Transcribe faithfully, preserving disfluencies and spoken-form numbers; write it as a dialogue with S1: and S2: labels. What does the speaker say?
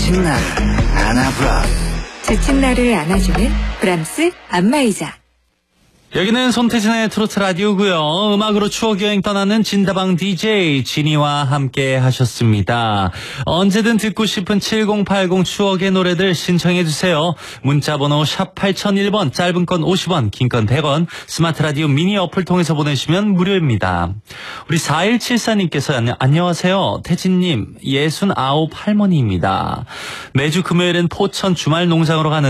S1: 지친 나를 안아봐.
S2: 지친 나를 안아주는 브람스 안마의자.
S3: 여기는 손태진의 트로트 라디오고요. 음악으로 추억여행 떠나는 진다방 디제이 진이와 함께 하셨습니다. 언제든 듣고 싶은 칠공팔공 추억의 노래들 신청해주세요. 문자번호 샵 팔공공일 번, 짧은 건 오십 원, 긴 건 백 원, 스마트 라디오 미니 어플 통해서 보내시면 무료입니다. 우리 사일칠사님께서 안녕하세요. 태진님, 예순아홉 할머니입니다. 매주 금요일엔 포천 주말 농장으로 가는